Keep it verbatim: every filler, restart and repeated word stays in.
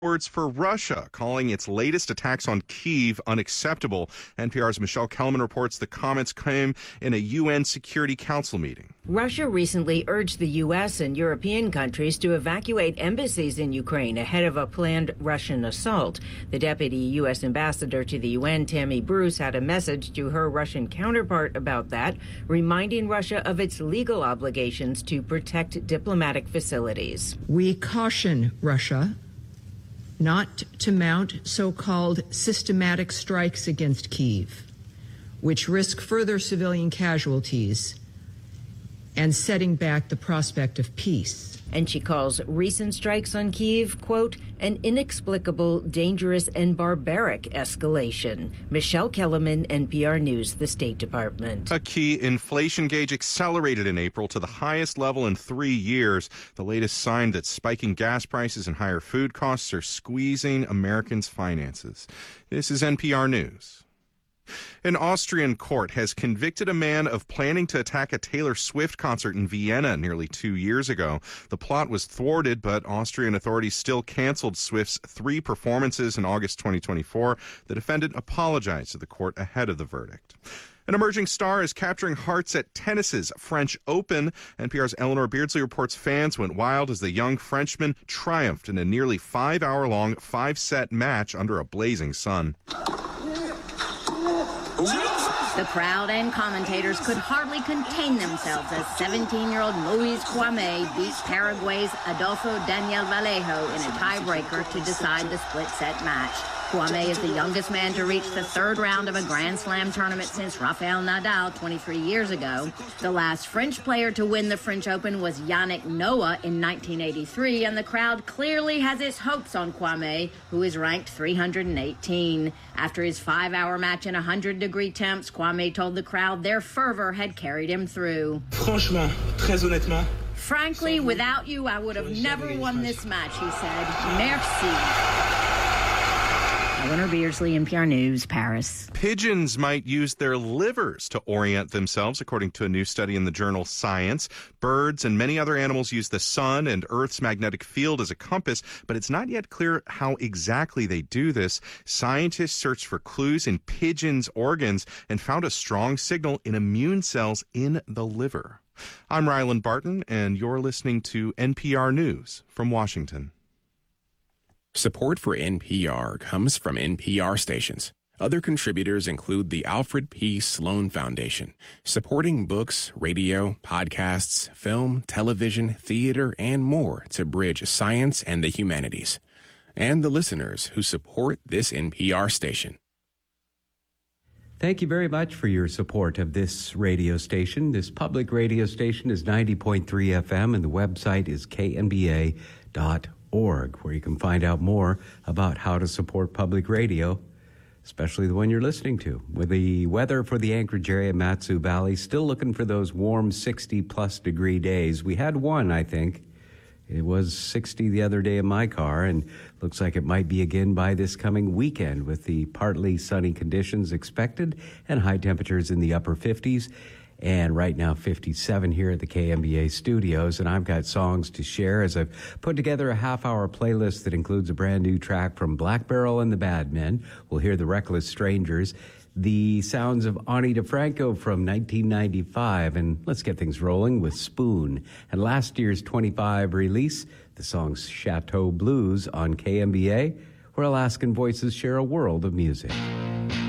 words for Russia, calling its latest attacks on Kyiv unacceptable. N P R's Michelle Kellerman reports the comments came in a U N Security Council meeting. Russia recently urged the U S and European countries to evacuate embassies in Ukraine ahead of a planned Russian assault. The deputy U S ambassador to the U N, Tammy Bruce, had a message to her Russian counterpart about that, reminding Russia of its legal obligations to protect diplomatic facilities. We caution Russia not to mount so-called systematic strikes against Kyiv, which risk further civilian casualties and setting back the prospect of peace. And she calls recent strikes on Kyiv, quote, an inexplicable, dangerous, and barbaric escalation. Michelle Kellerman, N P R News, the State Department. A key inflation gauge accelerated in April to the highest level in three years. The latest sign that spiking gas prices and higher food costs are squeezing Americans' finances. This is N P R News. An Austrian court has convicted a man of planning to attack a Taylor Swift concert in Vienna nearly two years ago. The plot was thwarted, but Austrian authorities still canceled Swift's three performances in August twenty twenty-four. The defendant apologized to the court ahead of the verdict. An emerging star is capturing hearts at tennis's French Open. N P R's Eleanor Beardsley reports fans went wild as the young Frenchman triumphed in a nearly five-hour-long, five-set match under a blazing sun. The crowd and commentators could hardly contain themselves as seventeen-year-old Moise Kwame beat Paraguay's Adolfo Daniel Vallejo in a tiebreaker to decide the split-set match. Kwame is the youngest man to reach the third round of a Grand Slam tournament since Rafael Nadal twenty-three years ago. The last French player to win the French Open was Yannick Noah in nineteen eighty-three, and the crowd clearly has its hopes on Kwame, who is ranked three hundred eighteen. After his five-hour match in one hundred degree temps, Kwame told the crowd their fervor had carried him through. Franchement, très honnêtement. Frankly, without you, I would have never won this match, he said. Merci. Eleanor Beardsley, N P R News, Paris. Pigeons might use their livers to orient themselves, according to a new study in the journal Science. Birds and many other animals use the sun and Earth's magnetic field as a compass, but it's not yet clear how exactly they do this. Scientists searched for clues in pigeons' organs and found a strong signal in immune cells in the liver. I'm Ryland Barton, and you're listening to N P R News from Washington. Support for N P R comes from N P R stations. Other contributors include the Alfred P. Sloan Foundation, supporting books, radio, podcasts, film, television, theater, and more to bridge science and the humanities. And the listeners who support this N P R station. Thank you very much for your support of this radio station. This public radio station is ninety point three F M, and the website is K N B A dot org, where you can find out more about how to support public radio, especially the one you're listening to. With the weather for the Anchorage area, Matsu Valley, still looking for those warm sixty-plus degree days. We had one, I think. It was sixty the other day in my car, and looks like it might be again by this coming weekend with the partly sunny conditions expected and high temperatures in the upper fifties. And right now, fifty-seven here at the K M B A studios. And I've got songs to share as I've put together a half-hour playlist that includes a brand new track from Black Barrel and the Bad Men. We'll hear The Reckless Strangers, the sounds of Ani DeFranco from nineteen ninety-five. And let's get things rolling with Spoon. And last year's twenty-five release, the song's Chateau Blues on K M B A, where Alaskan voices share a world of music.